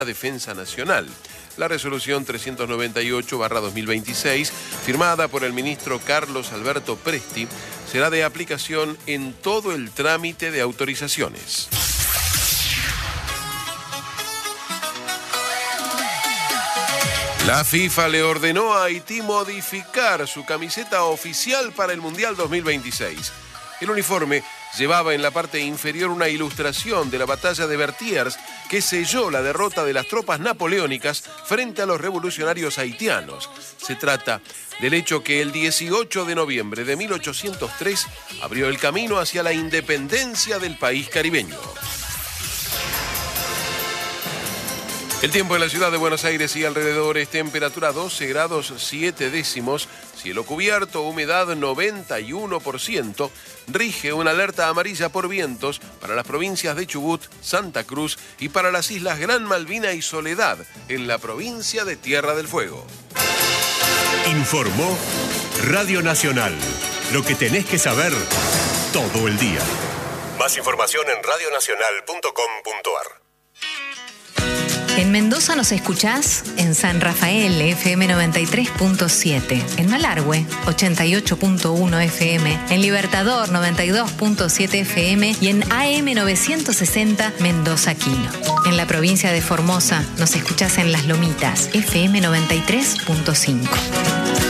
Defensa Nacional. La resolución 398/2026, firmada por el ministro Carlos Alberto Presti, será de aplicación en todo el trámite de autorizaciones. La FIFA le ordenó a Haití modificar su camiseta oficial para el Mundial 2026. El uniforme llevaba en la parte inferior una ilustración de la batalla de Vertiers que selló la derrota de las tropas napoleónicas frente a los revolucionarios haitianos. Se trata del hecho que el 18 de noviembre de 1803 abrió el camino hacia la independencia del país caribeño. El tiempo en la ciudad de Buenos Aires y alrededores: temperatura 12 grados 7 décimos, cielo cubierto, humedad 91%, rige una alerta amarilla por vientos para las provincias de Chubut, Santa Cruz y para las islas Gran Malvina y Soledad, en la provincia de Tierra del Fuego. Informó Radio Nacional, lo que tenés que saber todo el día. Más información en radionacional.com.ar. En Mendoza nos escuchás en San Rafael, FM 93.7, en Malargüe, 88.1 FM, en Libertador, 92.7 FM y en AM 960 Mendoza Quino. En la provincia de Formosa nos escuchás en Las Lomitas, FM 93.5.